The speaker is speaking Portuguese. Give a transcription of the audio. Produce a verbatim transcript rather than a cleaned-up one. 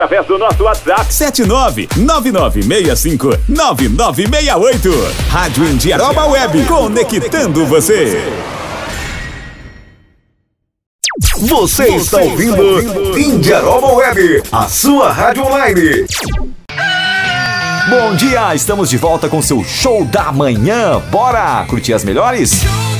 Através do nosso WhatsApp sete nove nove nove seis cinco nove nove seis oito. Rádio Indiaroba Web, conectando você. Você está ouvindo Indiaroba Web, a sua rádio online. Bom dia, estamos de volta com seu show da manhã. Bora curtir as melhores?